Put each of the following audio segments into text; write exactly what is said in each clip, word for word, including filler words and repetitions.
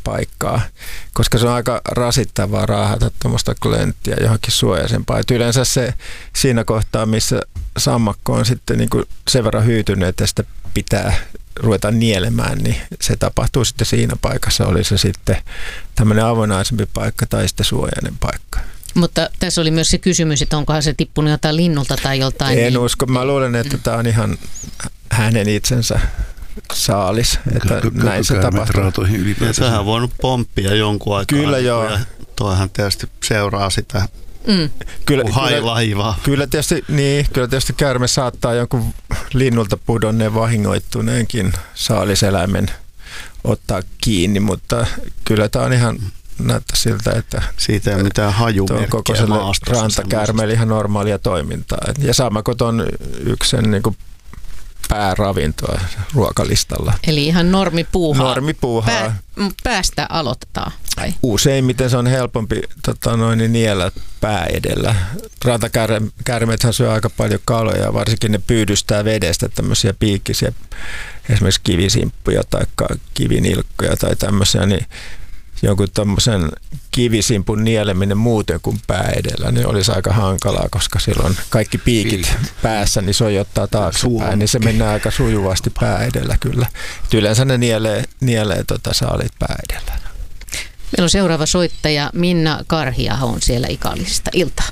paikkaa, koska se on aika rasittavaa raahata tuommoista klönttiä johonkin suojaisempaan. Et yleensä se siinä kohtaa, missä sammakko on sitten niin kuin sen verran hyytynyt, että sitä pitää ruveta nielemään, niin se tapahtuu sitten siinä paikassa, oli se sitten tämmöinen avonaisempi paikka tai sitten suojainen paikka. Mutta tässä oli myös se kysymys, että onkohan se tippunut jotain linnulta tai joltain. En niin... usko. Mä luulen, että tämä on ihan hänen itsensä saalis, että K- näin se tapahtuu. Sehän on voinut pomppia jonkun aikaa. Kyllä joo. Ja toihan tietysti seuraa sitä mm. kyllä, hailaivaa. Kyllä tietysti, niin, kyllä tietysti käärme saattaa jonkun linnulta pudonneen vahingoittuneenkin saaliseläimen ottaa kiinni, mutta kyllä tämä on ihan näyttää siltä, että siitä ei ole mitään hajumerkkiä koko rantakäärmeellä ihan normaalia toimintaa. Ja sammakot on yksi sen niin kuin pääravintoa ruokalistalla. Eli ihan normipuuhaa. Normipuuhaa. Pää, päästä aloitetaan. Vai? Useimmiten se on helpompi tota, noin, niellä pää edellä. Rantakäärmeethän syö aika paljon kaloja, varsinkin ne pyydystää vedestä tämmöisiä piikkisiä, esimerkiksi kivisimppuja tai kivinilkkoja tai tämmöisiä, niin jonkun tämmöisen kivisimpun nieleminen muuten kuin pää edellä, niin olisi aika hankalaa, koska silloin kaikki piikit päässä niin sojottaa taaksepäin, niin se mennään aika sujuvasti pää edellä kyllä. Et yleensä ne nielee, nielee tota saalit pää edellä. Meillä on seuraava soittaja Minna Karhiaho on siellä Ikallisista. Iltaa.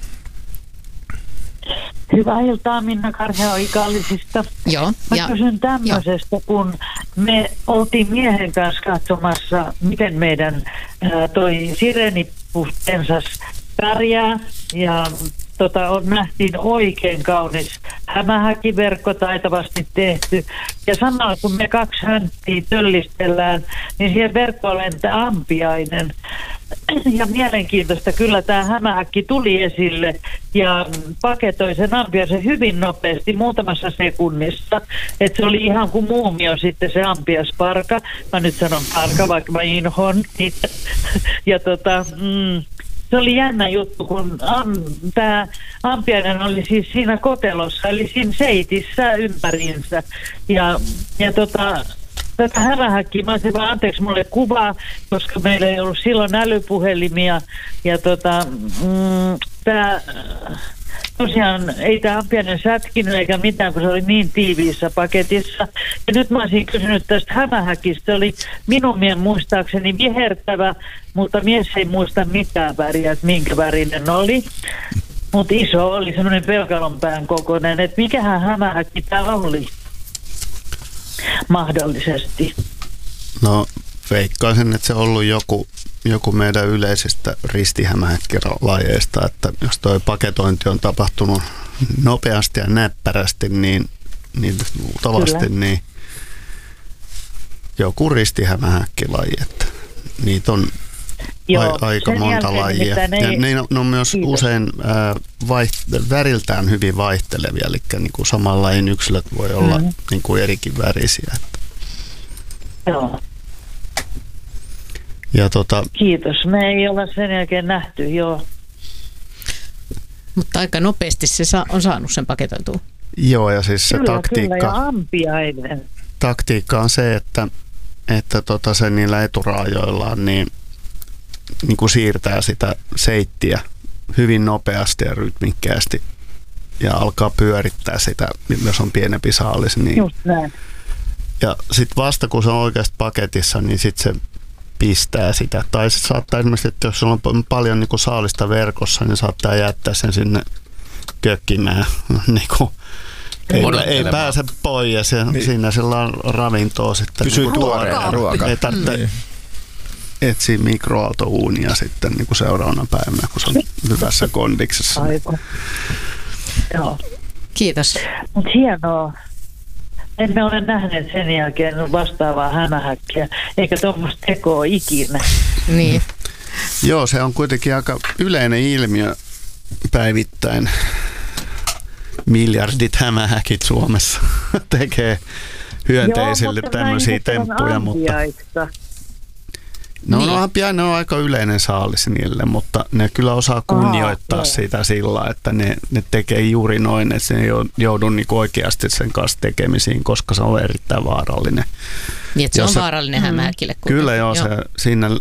Hyvää iltaa, Minna Karhiaho Ikallisista. Joo. Mä ja, kysyn tämmöisestä, kun me oltiin miehen kanssa katsomassa, miten meidän ää, toi sireenipustensas pärjää. Ja tota, on, nähtiin oikein kaunis hämähäkiverkko taitavasti tehty. Ja samalla kun me kaksi hönttiä töllistellään, niin siihen verkkoon lentää ampiainen. Ja mielenkiintoista kyllä tämä hämähäkki tuli esille ja paketoi sen ampiaisen hyvin nopeasti, muutamassa sekunnissa. Että se oli ihan kuin muumio sitten se ampiasparka. Mä nyt sanon parka, vaikka mä inhoon niitä. Ja tota... Mm, se oli jännä juttu, kun am, tämä ampiainen oli siis siinä kotelossa, eli siinä seitissä ympäriinsä. Ja, ja tota, tätä hämähäkkiä, mä olisin vaan, anteeksi mulle kuvaa, koska meillä ei ollut silloin älypuhelimia. Ja tota, mm, tämä... Tosiaan ei tämä ampiainen sätkinyt eikä mitään, kun se oli niin tiiviissä paketissa. Ja nyt mä olisin kysynyt tästä hämähäkistä. Se oli minun mien muistaakseni vihertävä, mutta mies ei muista mitään väriä, että minkä värinen oli. Mutta iso oli semmoinen peukalonpään kokoinen, että mikähän hämähäkki tämä oli mahdollisesti. No veikkaisin, että se on ollut joku... joku meidän yleisistä ristihämähäkkilajeista, että jos tuo paketointi on tapahtunut nopeasti ja näppärästi, niin, niin luultavasti niin joku ristihämähäkkilaji, että niitä on Joo, a, aika monta lajia. Ja ei... ne, ne on myös Kiitos. usein äh, vaiht- väriltään hyvin vaihtelevia, eli niin kuin saman lajin yksilöt voi olla mm-hmm. niin kuin erikin värisiä. Että. Joo. Ja tota, Kiitos. Me ei olla sen jälkeen nähty, joo. Mutta aika nopeasti se sa- on saanut sen paketoitua. Joo, ja siis se kyllä, taktiikka, kyllä, ja ampiainen. taktiikka on se, että, että tota se niillä eturaajoillaan niin, niin kuin siirtää sitä seittiä hyvin nopeasti ja rytmikkäästi ja alkaa pyörittää sitä, jos on pienempi saalis. Niin. Just näin. Ja sitten vasta kun se on oikeasti paketissa, niin sitten se pistää sitä. Tai se saattaa esimerkiksi, että jos on paljon niin kuin saalista verkossa, niin saattaa jättää sen sinne kökkimään. niin kuin, ei, ei pääse pois ja niin. Siinä sillä on ravintoa sitten. Pysyy niin tuoreena ruoka. Ei tarvitse niin. etsiä mikroaaltouunia sitten niin kuin seuraavana päivänä, kun se on hyvässä kondiksessa. Aivan. Joo. Kiitos. Mutta hienoa. Emme ole nähneet sen jälkeen vastaavaa hämähäkkiä, eikä tuommoista tekoa ikinä. Niin. Joo, se on kuitenkin aika yleinen ilmiö päivittäin. Miljardit hämähäkit Suomessa tekee hyönteisille Joo, tämmöisiä temppuja. Mutta no, niin. no ampiainen on aika yleinen saalis niille, mutta ne kyllä osaa kunnioittaa Aa, sitä sillä, että ne, ne tekee juuri noin, että se ei joudu niinku oikeasti sen kanssa tekemisiin, koska se on erittäin vaarallinen. Niin, että se Jos on vaarallinen mm. hämähäkille. Kyllä joo, joo. Se, siinä